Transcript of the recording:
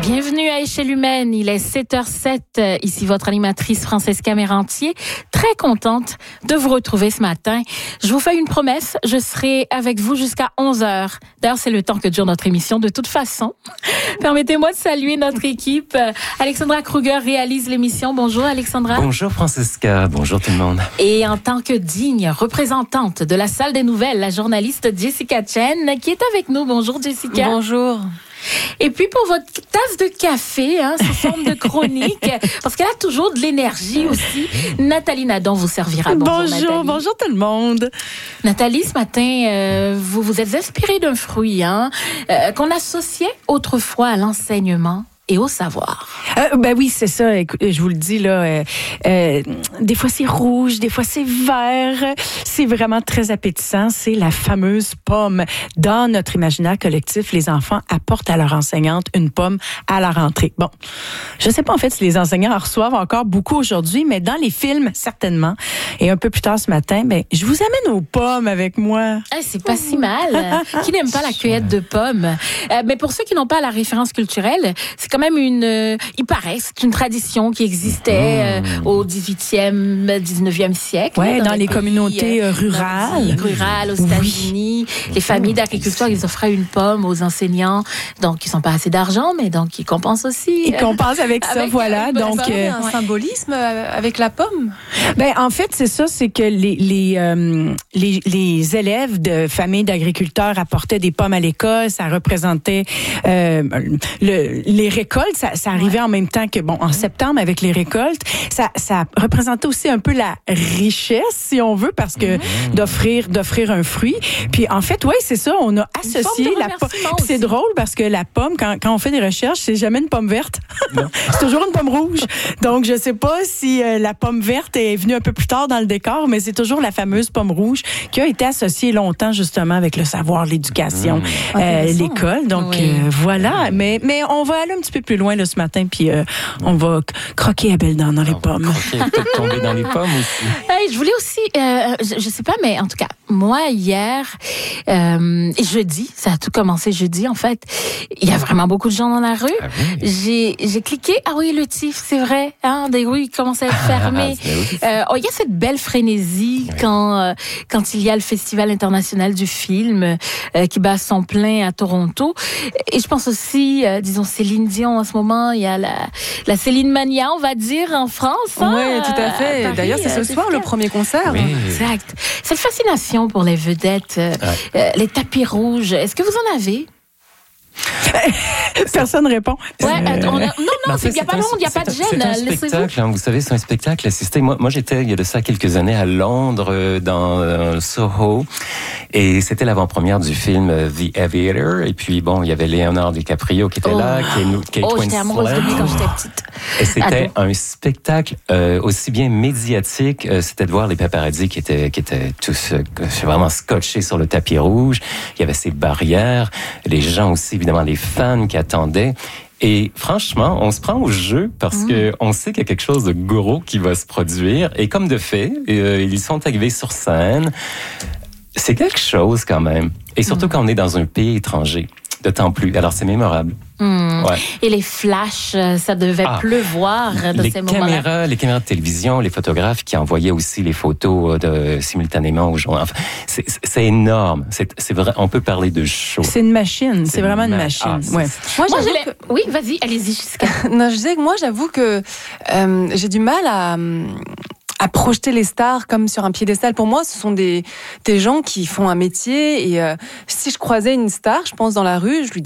Bienvenue à Échelle humaine, il est 7h07, ici votre animatrice Francesca Mérantier, très contente de vous retrouver ce matin. Je vous fais une promesse, je serai avec vous jusqu'à 11h. D'ailleurs, c'est le temps que dure notre émission de toute façon. Permettez-moi de saluer notre équipe. Alexandra Kruger réalise l'émission. Bonjour Alexandra. Bonjour Francesca, bonjour tout le monde. Et en tant que digne représentante de la salle des nouvelles, la journaliste Jessica Chen qui est avec nous. Bonjour Jessica. Bonjour. Et puis pour votre tasse de café, sous forme de chronique, parce qu'elle a toujours de l'énergie aussi, Nathalie Nadon vous servira. Bonjour tout le monde. Nathalie, ce matin, vous vous êtes inspirée d'un fruit qu'on associait autrefois à l'enseignement et au savoir. Ben oui, c'est ça. Écoute, je vous le dis là. Des fois c'est rouge, des fois c'est vert. C'est vraiment très appétissant. C'est la fameuse pomme. Dans notre imaginaire collectif, les enfants apportent à leur enseignante une pomme à la rentrée. Bon, je sais pas en fait si les enseignants en reçoivent encore beaucoup aujourd'hui, mais dans les films certainement. Et un peu plus tard ce matin, ben je vous amène aux pommes avec moi. C'est pas si mal. Qui n'aime pas la cueillette de pommes? Mais pour ceux qui n'ont pas la référence culturelle, c'est quand même il paraît, c'est une tradition qui existait au 18e, 19e siècle. Ouais, dans les communautés rurales. Rurales, aux États-Unis. Les familles d'agriculteurs, ils offraient une pomme aux enseignants. Donc, ils n'ont pas assez d'argent, mais donc, ils compensent aussi. Ils compensent avec ça, voilà. Donc, un symbolisme avec la pomme? Ben, en fait, c'est ça, c'est que les élèves de familles d'agriculteurs apportaient des pommes à l'école. Ça représentait les récoltes. Ça arrivait en même temps que, en septembre, avec les récoltes, ça représentait aussi un peu la richesse, si on veut, parce que d'offrir un fruit. Puis, en fait, c'est ça, on a associé la pomme. C'est drôle parce que la pomme, quand on fait des recherches, c'est jamais une pomme verte. C'est toujours une pomme rouge. Donc, je sais pas si la pomme verte est venue un peu plus tard dans le décor, mais c'est toujours la fameuse pomme rouge qui a été associée longtemps, justement, avec le savoir, l'éducation, l'école. Donc, voilà. Mais on va aller un petit peu plus loin là, ce matin, puis on va croquer à belles dents dans les pommes. Peut-être tomber dans les pommes aussi. Hey, je voulais aussi, je sais pas, mais en tout cas, moi, hier, jeudi, ça a tout commencé jeudi, en fait, il y a vraiment beaucoup de gens dans la rue. Ah oui. J'ai cliqué, le TIFF, c'est vrai, des rues commencent à être fermées. Il y a cette belle frénésie quand il y a le Festival international du film qui bat son plein à Toronto. Et je pense aussi, disons, Céline Dion en ce moment, il y a la Céline Mania, on va dire, en France. Oui, tout à fait. Paris, d'ailleurs, c'est ce soir le premier concert. Oui. Exact. Cette fascination pour les vedettes, les tapis rouges, est-ce que vous en avez? Personne répond. Non, il n'y a pas de monde, il n'y a pas de gêne. C'est un spectacle, vous savez, c'est un spectacle assisté. Moi, j'étais, il y a de ça quelques années, à Londres, dans Soho, et c'était l'avant-première du film The Aviator, et puis il y avait Leonardo DiCaprio qui était là, Kate Winslet. J'étais amoureuse de lui quand j'étais petite. Et c'était un spectacle aussi bien médiatique, c'était de voir les paparazzis qui étaient tous vraiment scotchés sur le tapis rouge. Il y avait ces barrières, les gens aussi, évidemment, les fans qui attendaient. Et franchement, on se prend au jeu parce que on sait qu'il y a quelque chose de gros qui va se produire. Et comme de fait, ils sont arrivés sur scène. C'est quelque chose quand même. Et surtout quand on est dans un pays étranger, d'autant plus. Alors, c'est mémorable. Ouais. Et les flashs, ça devait pleuvoir de ces moments-là. Les caméras de télévision, les photographes qui envoyaient aussi les photos simultanément aux gens. Enfin, c'est énorme. C'est vrai. On peut parler de show. C'est une machine. C'est vraiment une machine. Oui, vas-y, allez-y, Jessica. Non, je disais que moi, j'avoue que j'ai du mal à projeter les stars comme sur un piédestal. Pour moi, ce sont des gens qui font un métier et si je croisais une star, je pense dans la rue, je lui